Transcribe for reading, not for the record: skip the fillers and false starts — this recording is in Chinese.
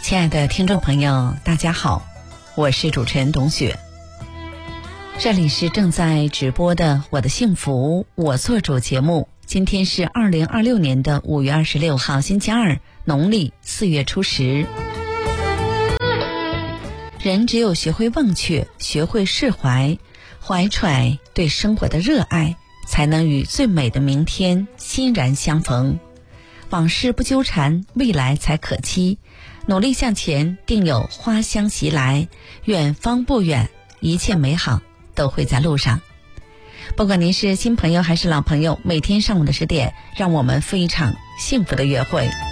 亲爱的听众朋友，大家好，我是主持人董雪。这里是正在直播的我的幸福我做主节目。今天是2026年的5月26号星期二，农历4月初10。人只有学会忘却，学会释怀，怀揣对生活的热爱，才能与最美的明天欣然相逢。往事不纠缠，未来才可期。努力向前，定有花香袭来。远方不远，一切美好都会在路上。不管您是新朋友还是老朋友，每天上午的10点，让我们赴一场幸福的约会。